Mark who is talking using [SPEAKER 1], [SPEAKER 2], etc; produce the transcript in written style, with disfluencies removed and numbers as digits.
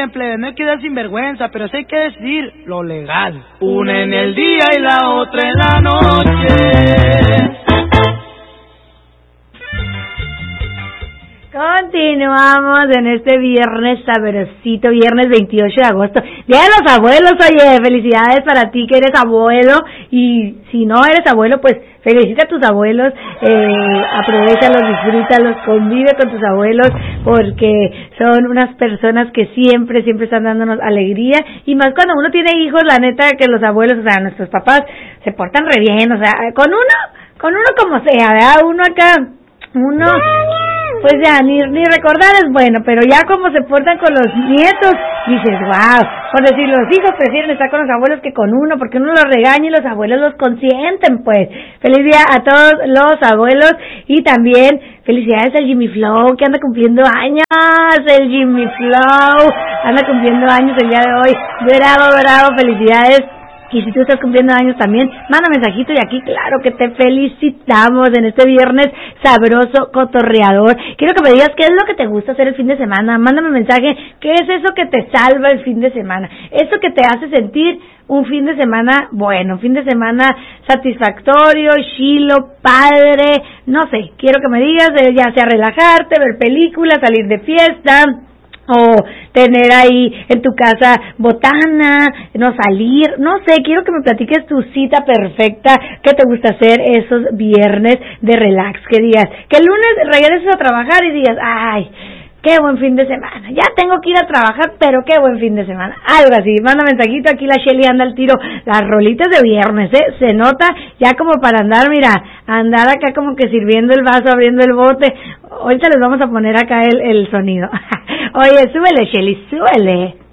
[SPEAKER 1] bien, plebe, no hay que dar sinvergüenza, pero sí hay que decir lo legal. Una en el día y la otra en la noche.
[SPEAKER 2] Continuamos en este viernes sabrosito, viernes 28 de agosto, Día de los Abuelos. Oye, felicidades para ti que eres abuelo, y si no eres abuelo, pues felicita a tus abuelos, aprovéchalos, disfrútalos, convive con tus abuelos, porque son unas personas que siempre están dándonos alegría, y más cuando uno tiene hijos, la neta que los abuelos, o sea, nuestros papás, se portan re bien, o sea, con uno como sea, ¿verdad? Uno pues ya, ni recordar es bueno, pero ya como se portan con los nietos, dices, wow, por decir, los hijos prefieren estar con los abuelos que con uno, porque uno los regaña y los abuelos los consienten, pues. Feliz día a todos los abuelos, y también felicidades al Jimmy Flow, que anda cumpliendo años. El Jimmy Flow anda cumpliendo años el día de hoy. Bravo, felicidades. Y si tú estás cumpliendo años también, manda mensajito, y aquí claro que te felicitamos en este viernes sabroso, cotorreador. Quiero que me digas qué es lo que te gusta hacer el fin de semana. Mándame un mensaje, qué es eso que te salva el fin de semana, eso que te hace sentir un fin de semana bueno, un fin de semana satisfactorio, chilo, padre, no sé. Quiero que me digas, ya sea relajarte, ver películas, salir de fiesta, o tener ahí en tu casa botana, no salir, no sé. Quiero que me platiques tu cita perfecta, qué te gusta hacer esos viernes de relax, que digas, que el lunes regreses a trabajar y digas, ay, qué buen fin de semana, ya tengo que ir a trabajar, pero qué buen fin de semana, algo así. Manda mensajito, aquí la Shelly anda al tiro, las rolitas de viernes, se nota ya como para andar, mira, andar acá como que sirviendo el vaso, abriendo el bote. Ahorita les vamos a poner acá el sonido. Oye, súbele, Shelly, súbele.